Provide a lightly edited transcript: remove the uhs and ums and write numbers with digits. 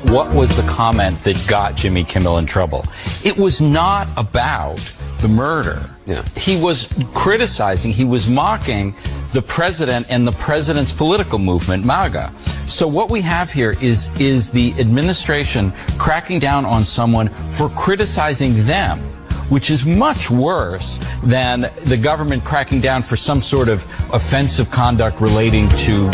what was the comment that got Jimmy Kimmel in trouble. It was not about the murder. Yeah. He was criticizing, he was mocking the president and the president's political movement, MAGA. So what we have here is the administration cracking down on someone for criticizing them, which is much worse than the government cracking down for some sort of offensive conduct relating to